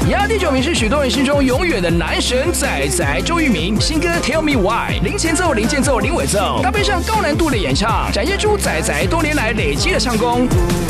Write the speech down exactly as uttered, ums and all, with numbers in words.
压第九名是许多人心中永远的男神仔仔周渝民，新歌 Tell Me Why， 零前奏、零间奏、零尾奏，搭配上高难度的演唱，展现出仔仔多年来累积的唱功。